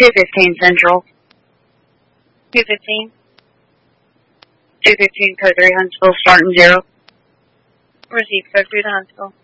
215 Central. 215. 215 code 3 Huntsville, starting 0. Received code 3 to Huntsville.